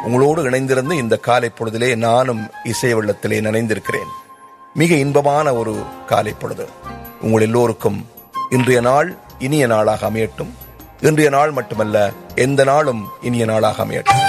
உங்களோடு இணைந்திருந்து இந்த காலை பொழுதிலே நானும் இசை வெள்ளத்திலே நனைந்திருக்கிறேன். மிக இன்பமான ஒரு காலை பொழுது. உங்கள் எல்லோருக்கும் இன்றைய நாள் இனிய நாளாக அமையட்டும். இன்றைய நாள் மட்டுமல்ல, எந்த நாளும் இனிய நாளாக அமையட்டும்.